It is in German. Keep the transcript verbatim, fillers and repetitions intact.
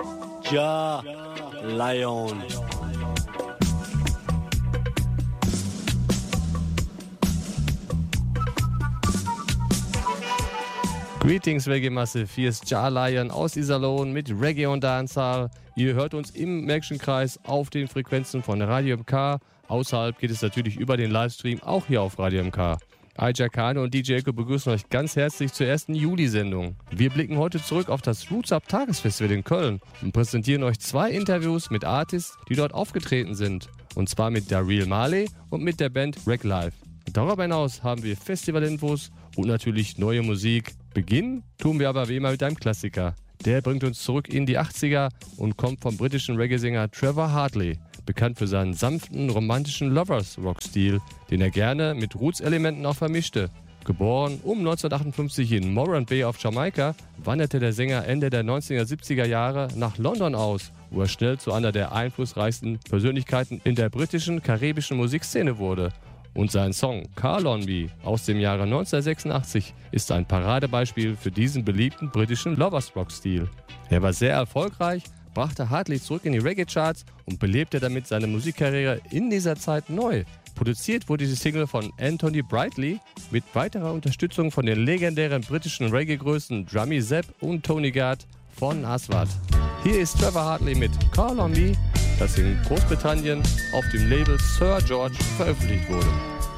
Ja Lion. Greetings Reggae Massive, hier ist Ja Lion aus Iserlohn mit Reggae und Dancehall. Ihr hört uns im Märkischen Kreis auf den Frequenzen von Radio M K. Außerhalb geht es natürlich über den Livestream, auch hier auf Radio M K. Aja Kane und D J Eko begrüßen euch ganz herzlich zur ersten Juli-Sendung. Wir blicken heute zurück auf das Roots Up Tagesfestival in Köln und präsentieren euch zwei Interviews mit Artists, die dort aufgetreten sind. Und zwar mit Daryl Marley und mit der Band Reg Live. Darüber hinaus haben wir Festivalinfos und natürlich neue Musik. Beginnen tun wir aber wie immer mit einem Klassiker. Der bringt uns zurück in die achtziger und kommt vom britischen Reggae-Sänger Trevor Hartley, bekannt für seinen sanften, romantischen Lovers-Rock-Stil, den er gerne mit Roots-Elementen auch vermischte. Geboren um neunzehnhundertachtundfünfzig in Morant Bay auf Jamaika, wanderte der Sänger Ende der neunzehnhundertsiebziger Jahre nach London aus, wo er schnell zu einer der einflussreichsten Persönlichkeiten in der britischen, karibischen Musikszene wurde. Und sein Song Call on Me aus dem Jahre neunzehnhundertsechsundachtzig ist ein Paradebeispiel für diesen beliebten britischen Lovers-Rock-Stil. Er war sehr erfolgreich, brachte Hartley zurück in die Reggae-Charts und belebte damit seine Musikkarriere in dieser Zeit neu. Produziert wurde die Single von Anthony Brightly mit weiterer Unterstützung von den legendären britischen Reggae-Größen Drummy Zepp und Tony Gard von Aswad. Hier ist Trevor Hartley mit Call on Me, das in Großbritannien auf dem Label Sir George veröffentlicht wurde.